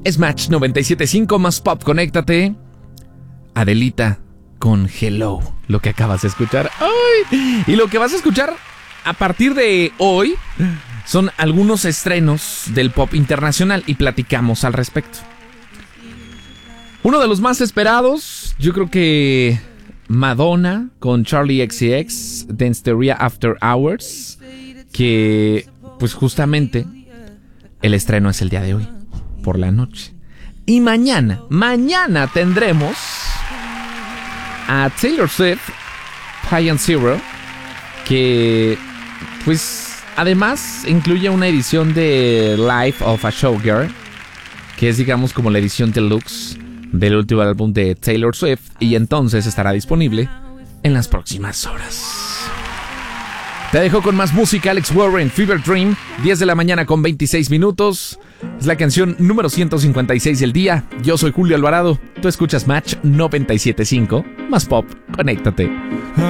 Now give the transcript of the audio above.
Es Match 97.5 más pop. Conéctate. Adelita con Hello, lo que acabas de escuchar. ¡Ay! Y lo que vas a escuchar a partir de hoy son algunos estrenos del pop internacional y platicamos al respecto. Uno de los más esperados, yo creo que Madonna con Charli XCX, Danceteria After Hours, que pues justamente el estreno es el día de hoy, por la noche. Y mañana tendremos a Taylor Swift, High & Zero, que pues además incluye una edición de Life of a Showgirl, que es digamos como la edición deluxe del último álbum de Taylor Swift, y entonces estará disponible en las próximas horas. Te dejo con más música. Alex Warren, Fever Dream, 10 de la mañana con 26 minutos. Es la canción número 156 del día. Yo soy Julio Alvarado. Tú escuchas Match 97.5, más pop. Conéctate.